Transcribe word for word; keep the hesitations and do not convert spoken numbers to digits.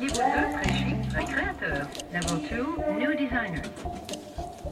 Niveau deux, très chic, très créateur. Level two, new designers.